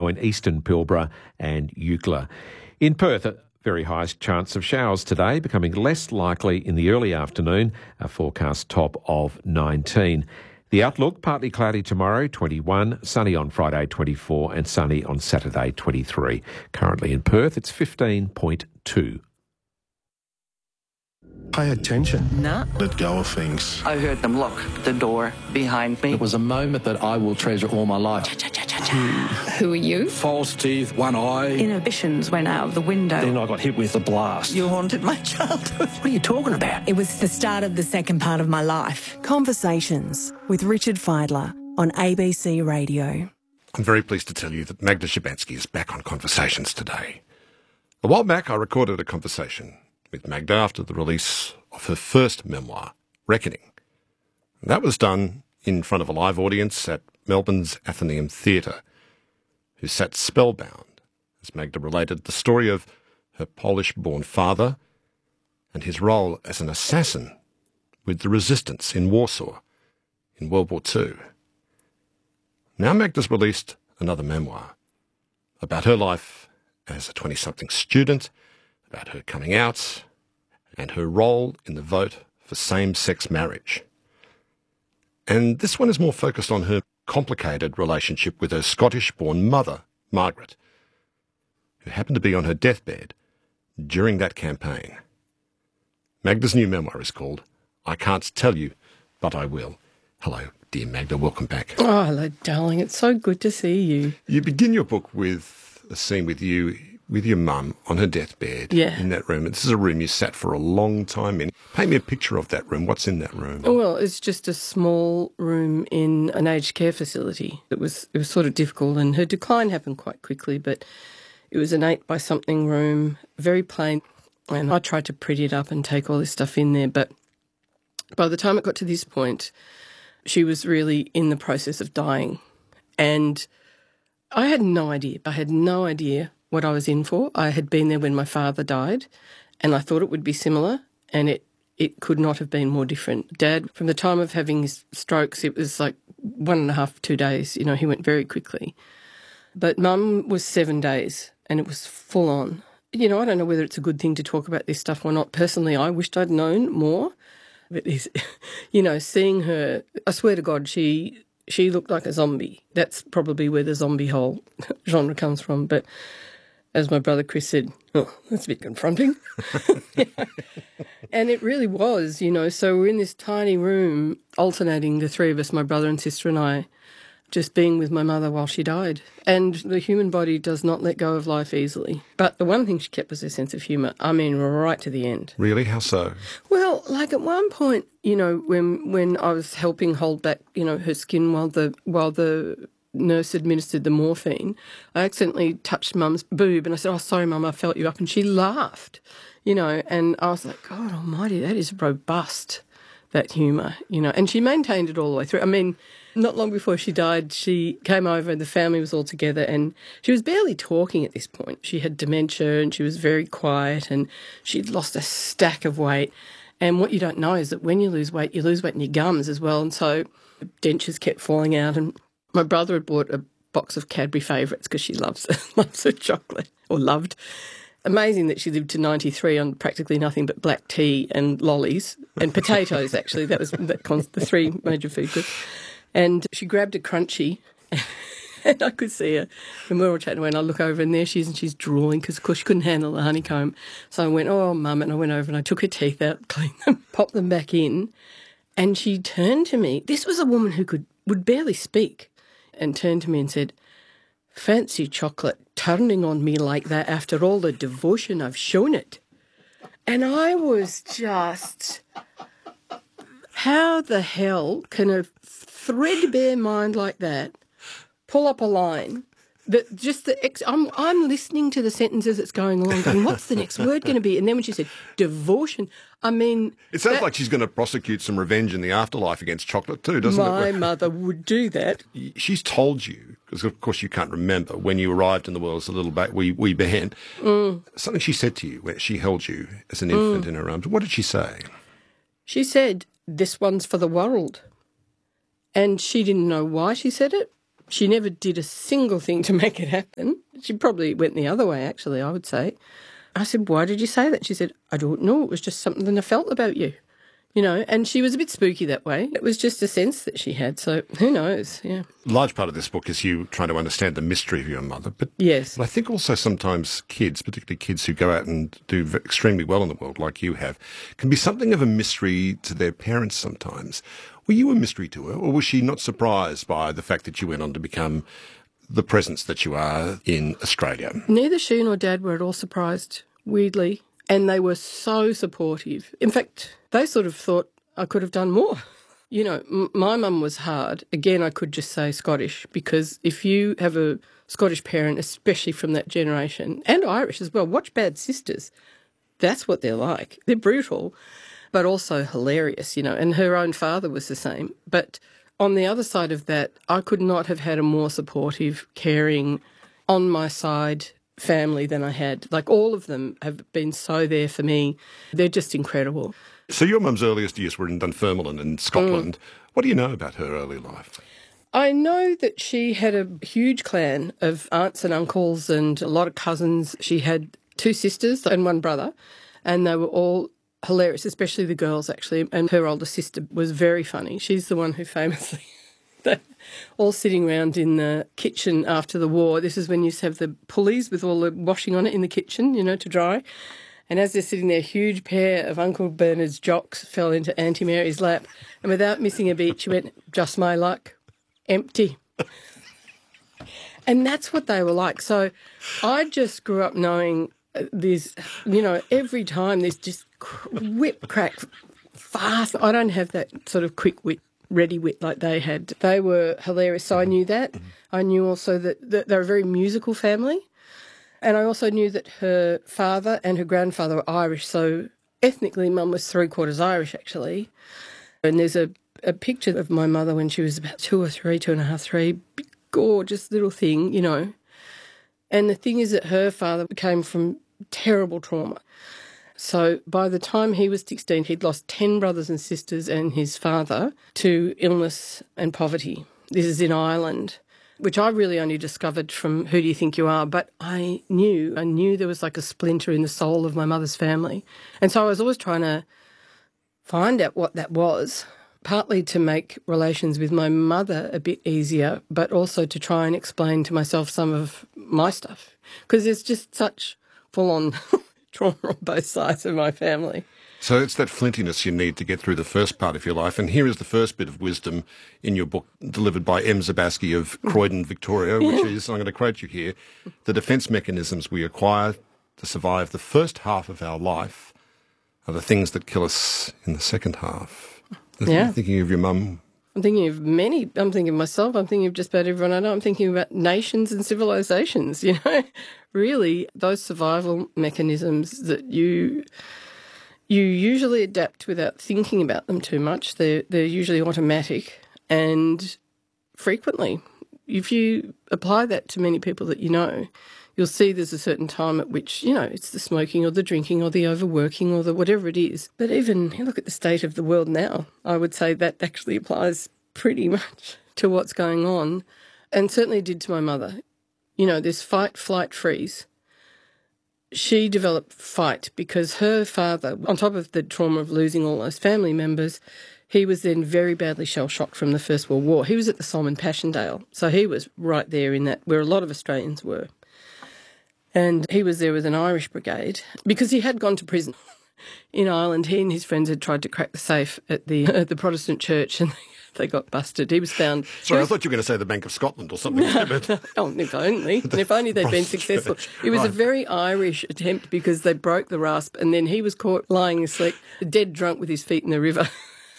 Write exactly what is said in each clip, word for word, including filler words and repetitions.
between eastern Pilbara and Eucla. In Perth, a very high chance of showers today, becoming less likely in the early afternoon, a forecast top of nineteen. The outlook, partly cloudy tomorrow, twenty-one, sunny on Friday, twenty-four, and sunny on Saturday, twenty-three. Currently in Perth, it's fifteen point two. Pay attention. Nah. Let go of things. I heard them lock the door behind me. It was a moment that I will treasure all my life. Who are you? False teeth, one eye. Inhibitions went out of the window. Then I got hit with a blast. You haunted my childhood. What are you talking about? It was the start of the second part of my life. Conversations with Richard Fidler on A B C Radio. I'm very pleased to tell you that Magda Szubanski is back on Conversations today. A while back, I recorded a conversation with Magda after the release of her first memoir, Reckoning. That was done in front of a live audience at Melbourne's Athenaeum Theatre, who sat spellbound as Magda related the story of her Polish-born father and his role as an assassin with the resistance in Warsaw in World War Two. Now Magda's released another memoir about her life as a twenty-something student, about her coming out, and her role in the vote for same-sex marriage. And this one is more focused on her complicated relationship with her Scottish-born mother, Margaret, who happened to be on her deathbed during that campaign. Magda's new memoir is called I Can't Tell You, But I Will. Hello, dear Magda, welcome back. Oh, hello, darling. It's so good to see you. You begin your book with a scene with you with your mum on her deathbed yeah. in that room. This is a room you sat for a long time in. Paint me a picture of that room. What's in that room? Well, it's just a small room in an aged care facility. It was it was sort of difficult, and her decline happened quite quickly, but it was an eight by something room, very plain, and I tried to pretty it up and take all this stuff in there, but by the time it got to this point, she was really in the process of dying, and I had no idea. I had no idea what I was in for. I had been there when my father died, and I thought it would be similar, and it, it could not have been more different. Dad, from the time of having his strokes, it was like one and a half, two days. You know, he went very quickly. But Mum was seven days, and it was full on. You know, I don't know whether it's a good thing to talk about this stuff or not. Personally, I wished I'd known more. But, you know, seeing her, I swear to God, she she looked like a zombie. That's probably where the zombie whole genre comes from. But as my brother Chris said, oh, that's a bit confronting. You know? And it really was, you know. So we're in this tiny room, alternating, the three of us, my brother and sister and I, just being with my mother while she died. And the human body does not let go of life easily. But the one thing she kept was her sense of humour. I mean, right to the end. Really? How so? Well, like at one point, you know, when when I was helping hold back, you know, her skin while the while the nurse administered the morphine, I accidentally touched Mum's boob and I said, oh, sorry, Mum, I felt you up. And she laughed, you know, and I was like, God almighty, that is robust, that humour, you know. And she maintained it all the way through. I mean, not long before she died, she came over and the family was all together and she was barely talking at this point. She had dementia and she was very quiet and she'd lost a stack of weight. And what you don't know is that when you lose weight, you lose weight in your gums as well. And so dentures kept falling out. And my brother had bought a box of Cadbury Favourites because she loves loves her chocolate, or loved. Amazing that she lived to ninety-three on practically nothing but black tea and lollies and potatoes, actually. That was the, the three major food groups. And she grabbed a Crunchie and I could see her. And we were all chatting away and I look over and there she is and she's drooling because, of course, she couldn't handle the honeycomb. So I went, oh, Mum, and I went over and I took her teeth out, cleaned them, popped them back in. And she turned to me. This was a woman who could would barely speak, and turned to me and said, fancy chocolate turning on me like that after all the devotion I've shown it. And I was just, how the hell can a threadbare mind like that pull up a line that just the ex- I'm I'm listening to the sentences that's going along, going, what's the next word going to be? And then when she said devotion, I mean, it sounds that, like she's going to prosecute some revenge in the afterlife against chocolate too, doesn't my it? My mother would do that. She's told you, because of course you can't remember when you arrived in the world as a little ba- wee wee behan. Mm. Something she said to you where she held you as an infant mm. in her arms. What did she say? She said, "This one's for the world," and she didn't know why she said it. She never did a single thing to make it happen. She probably went the other way, actually, I would say. I said, why did you say that? She said, I don't know. It was just something I felt about you. You know, and she was a bit spooky that way. It was just a sense that she had. So who knows? Yeah. A large part of this book is you trying to understand the mystery of your mother. But, yes. But I think also sometimes kids, particularly kids who go out and do v- extremely well in the world like you have, can be something of a mystery to their parents sometimes. Were you a mystery to her, or was she not surprised by the fact that you went on to become the presence that you are in Australia? Neither she nor Dad were at all surprised, weirdly. And they were so supportive. In fact, they sort of thought I could have done more. You know, m- my mum was hard. Again, I could just say Scottish, because if you have a Scottish parent, especially from that generation, and Irish as well, watch Bad Sisters. That's what they're like. They're brutal, but also hilarious, you know, and her own father was the same. But on the other side of that, I could not have had a more supportive, caring, on my side family than I had. Like, all of them have been so there for me. They're just incredible. So your mum's earliest years were in Dunfermline in Scotland. Mm. What do you know about her early life? I know that she had a huge clan of aunts and uncles and a lot of cousins. She had two sisters and one brother, and they were all hilarious, especially the girls, actually. And her older sister was very funny. She's the one who famously... They're all sitting around in the kitchen after the war. This is when you used to have the pulleys with all the washing on it in the kitchen, you know, to dry. And as they're sitting there, a huge pair of Uncle Bernard's jocks fell into Auntie Mary's lap. And without missing a beat, she went, just my luck, empty. And that's what they were like. So I just grew up knowing there's, you know, every time there's just whip crack fast. I don't have that sort of quick wit. Ready wit like they had. They were hilarious, so I knew that. I knew also that, that they're a very musical family, and I also knew that her father and her grandfather were Irish, so ethnically Mum was three-quarters Irish, actually. And there's a, a picture of my mother when she was about two or three, two and a half, three, big, gorgeous little thing, you know. And the thing is that her father came from terrible trauma. So by the time he was sixteen, he'd lost ten brothers and sisters and his father to illness and poverty. This is in Ireland, which I really only discovered from Who Do You Think You Are? But I knew, I knew there was like a splinter in the soul of my mother's family. And so I was always trying to find out what that was, partly to make relations with my mother a bit easier, but also to try and explain to myself some of my stuff. Because there's just such full-on... trauma on both sides of my family. So it's that flintiness you need to get through the first part of your life. And here is the first bit of wisdom in your book delivered by M. Zabaski of Croydon, Victoria, which is, I'm going to quote you here, the defence mechanisms we acquire to survive the first half of our life are the things that kill us in the second half. Yeah. Thinking of your mum. I'm thinking of many. I'm thinking of myself. I'm thinking of just about everyone I know. I'm thinking about nations and civilizations, you know. Really, those survival mechanisms that you you usually adapt without thinking about them too much. They're, they're usually automatic, and frequently, if you apply that to many people that you know, you'll see there's a certain time at which, you know, it's the smoking or the drinking or the overworking or the whatever it is. But even, you look at the state of the world now, I would say that actually applies pretty much to what's going on, and certainly did to my mother. You know, this fight, flight, freeze. She developed fight because her father, on top of the trauma of losing all those family members, he was then very badly shell-shocked from the First World War. He was at the Solomon Passchendaele, so he was right there in that, where a lot of Australians were. And he was there with an Irish brigade because he had gone to prison. In Ireland, he and his friends had tried to crack the safe at the at the Protestant church, and they got busted. He was found... Sorry, was, I thought you were going to say the Bank of Scotland or something. But... oh, if only. And if only they'd been successful. It was right. A very Irish attempt because they broke the rasp, and then he was caught lying asleep, dead drunk with his feet in the river.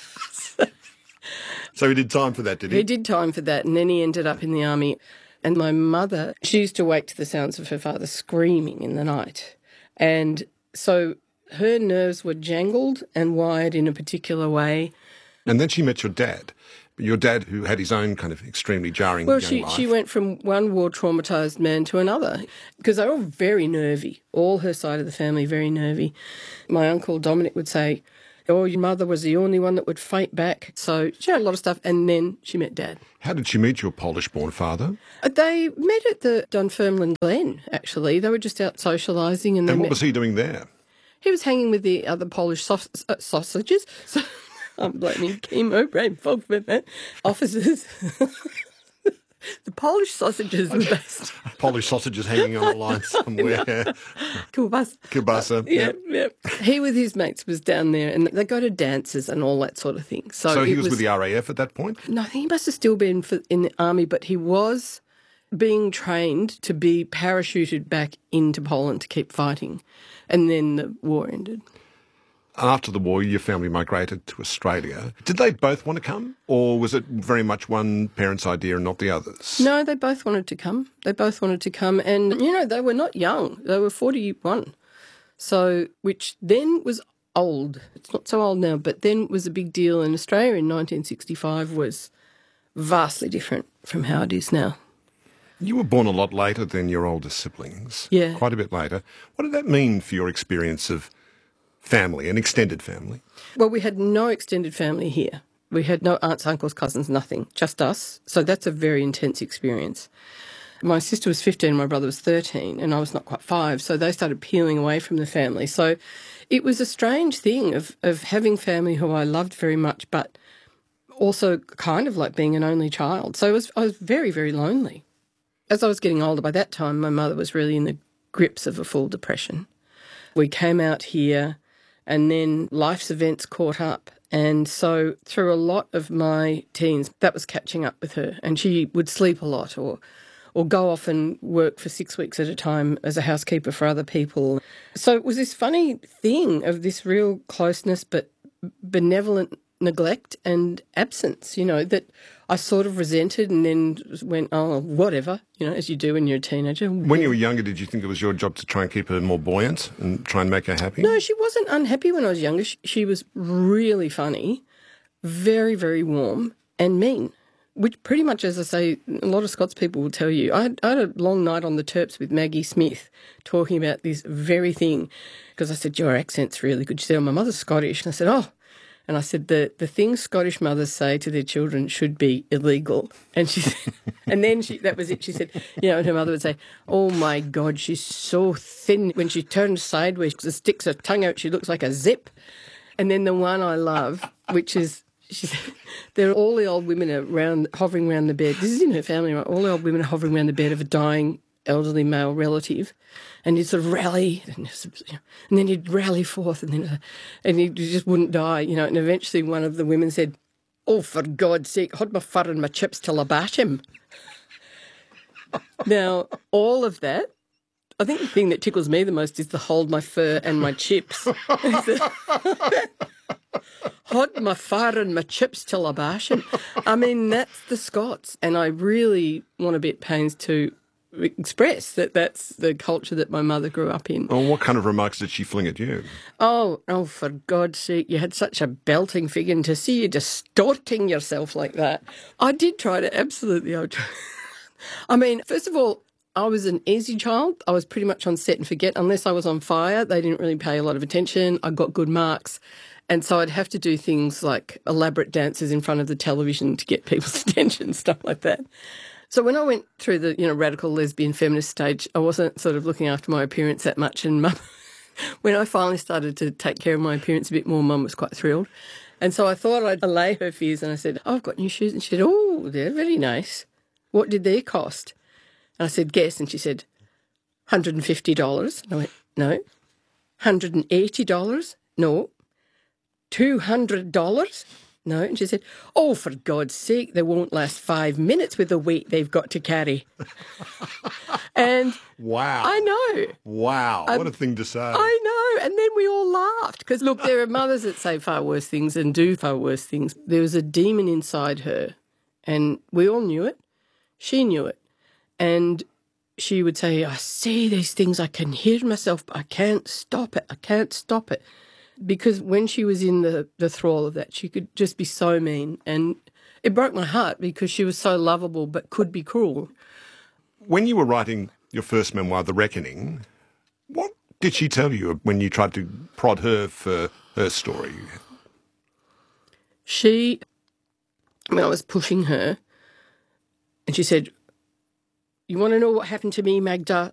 So he did time for that, did he? He did time for that, and then he ended up in the army. And my mother, she used to wake to the sounds of her father screaming in the night. And so her nerves were jangled and wired in a particular way. And then she met your dad, your dad who had his own kind of extremely jarring well, young she, life. she went from one war-traumatised man to another because they were all very nervy, all her side of the family very nervy. My uncle Dominic would say, Oh, your mother was the only one that would fight back. So she had a lot of stuff, and then she met Dad. How did she meet your Polish-born father? Uh, They met at the Dunfermline Glen, actually. They were just out socialising. And, they And what met. was he doing there? He was hanging with the other Polish saus- uh, sausages. So I'm blaming chemo, brain fog for that. Officers. The Polish sausages were based. Polish sausages hanging on a line somewhere. Kielbasa. Kielbasa. Yeah, yeah. He with his mates was down there, and they go to dances and all that sort of thing. So, So he it was, with the R A F at that point? No, I think he must have still been for, in the army, but he was being trained to be parachuted back into Poland to keep fighting, and then the war ended. After the war, your family migrated to Australia. Did they both want to come, or was it very much one parent's idea and not the other's? No, they both wanted to come. They both wanted to come, and you know they were not young. They were forty-one, so which then was old. It's not so old now, but then was a big deal in Australia in nineteen sixty-five. Was vastly different from how it is now. You were born a lot later than your older siblings. Yeah. Quite a bit later. What did that mean for your experience of family, an extended family? Well, we had no extended family here. We had no aunts, uncles, cousins, nothing, just us. So that's a very intense experience. My sister was fifteen, my brother was thirteen, and I was not quite five, so they started peeling away from the family. So it was a strange thing of, of having family who I loved very much, but also kind of like being an only child. So it was, I was very, very lonely. As I was getting older, by that time, my mother was really in the grips of a full depression. We came out here, and then life's events caught up. And so through a lot of my teens, that was catching up with her. And she would sleep a lot or or go off and work for six weeks at a time as a housekeeper for other people. So it was this funny thing of this real closeness but benevolent neglect and absence, you know, that I sort of resented and then went, oh, whatever, you know, as you do when you're a teenager. When you were younger, did you think it was your job to try and keep her more buoyant and try and make her happy? No, she wasn't unhappy when I was younger. She, she was really funny, very, very warm and mean, which pretty much, as I say, a lot of Scots people will tell you. I had, I had a long night on the Terps with Maggie Smith talking about this very thing because I said, your accent's really good. She said, oh, my mother's Scottish. And I said, oh. And I said, the, the things Scottish mothers say to their children should be illegal. And she said, and then she, that was it. She said, you know, and her mother would say, oh, my God, she's so thin. When she turns sideways, she sticks her tongue out, she looks like a zip. And then the one I love, which is, she said, there are all the old women around, hovering around the bed. This is in her family, right? All the old women are hovering around the bed of a dying elderly male relative, and he'd sort of rally, and, and then he'd rally forth, and then and he just wouldn't die, you know. And eventually, one of the women said, "Oh, for God's sake, hold my fur and my chips till I bash him." Now, all of that, I think the thing that tickles me the most is the hold my fur and my chips. Hold my fur and my chips till I bash him. I mean, that's the Scots, and I really want to be at pains to express that that's the culture that my mother grew up in. Oh, what kind of remarks did she fling at you? Oh, oh, for God's sake, you had such a belting figure, and to see you distorting yourself like that. I did try to, absolutely. I, tried. I mean, first of all, I was an easy child. I was pretty much on set and forget. Unless I was on fire, they didn't really pay a lot of attention. I got good marks. And so I'd have to do things like elaborate dances in front of the television to get people's attention, stuff like that. So when I went through the, you know, radical lesbian feminist stage, I wasn't sort of looking after my appearance that much. And Mum, when I finally started to take care of my appearance a bit more, Mum was quite thrilled. And so I thought I'd allay her fears, and I said, oh, I've got new shoes. And she said, oh, they're very nice. What did they cost? And I said, guess. And she said, one hundred fifty dollars. And I went, no. one hundred eighty dollars? No. two hundred dollars? No. And she said, oh, for God's sake, they won't last five minutes with the weight they've got to carry. And wow. I know. Wow. Um, what a thing to say. I know. And then we all laughed. Because, look, there are mothers that say far worse things and do far worse things. There was a demon inside her, and we all knew it. She knew it. And she would say, I see these things, I can hear myself, but I can't stop it. I can't stop it. Because when she was in the, the thrall of that, she could just be so mean. And it broke my heart because she was so lovable but could be cruel. When you were writing your first memoir, The Reckoning, what did she tell you when you tried to prod her for her story? She, when I was pushing her, and she said, "You want to know what happened to me, Magda?